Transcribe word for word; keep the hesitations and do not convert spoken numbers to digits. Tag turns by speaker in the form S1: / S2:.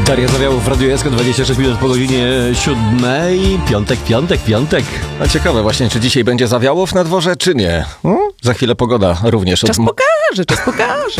S1: Daria Zawiałów w Radiu S K, dwadzieścia sześć minut po godzinie siódmej. Piątek, piątek, piątek.
S2: A ciekawe właśnie, czy dzisiaj będzie Zawiałów na dworze, czy nie. Hmm? Za chwilę pogoda również.
S3: Czas pokaże, czas pokaże.